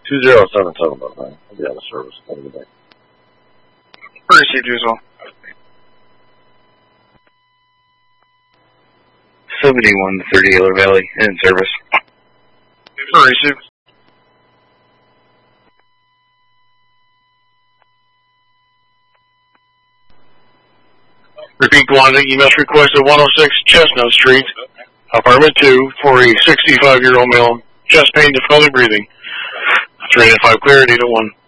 2077 about that. I'll be out of service. Have a good day. Received you as well. 7130 Yellow Valley, in service. Received. Repeat quantity, EMS requested 106 Chestnut Street, apartment 2, for a 65-year-old male, chest pain, difficulty breathing. 3 and 5 clear, 801.